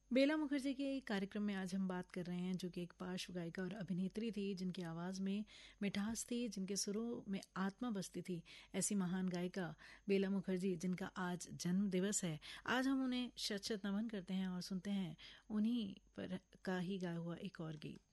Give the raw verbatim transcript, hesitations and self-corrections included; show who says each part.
Speaker 1: बेला मुखर्जी के कार्यक्रम में आज हम बात कर रहे हैं, जो कि एक पार्श्व गायिका और अभिनेत्री थी, जिनकी आवाज़ में मिठास थी, जिनके सुरों में आत्मा बसती थी। ऐसी महान गायिका बेला मुखर्जी, जिनका आज जन्म दिवस है। आज हम उन्हें शत शत नमन करते हैं और सुनते हैं उन्हीं पर का ही गाया हुआ एक और गीत।